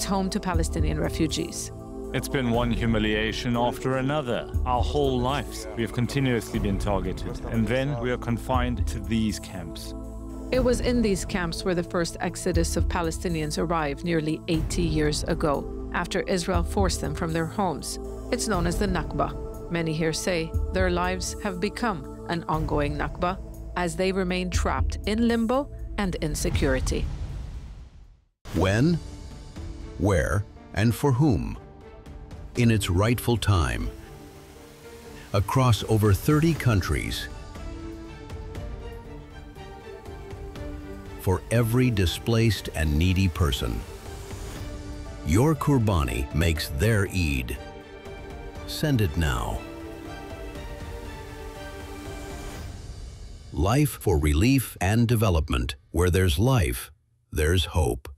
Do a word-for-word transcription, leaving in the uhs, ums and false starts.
home to Palestinian refugees. It's been one humiliation after another. Our whole lives, we have continuously been targeted, and then we are confined to these camps. It was in these camps where the first exodus of Palestinians arrived nearly eighty years ago, after Israel forced them from their homes. It's known as the Nakba. Many here say their lives have become an ongoing Nakba, as they remain trapped in limbo and insecurity. When, where, and for whom? In its rightful time. Across over thirty countries. For every displaced and needy person. Your Qurbani makes their Eid. Send it now. Life for relief and development. Where there's life, there's hope.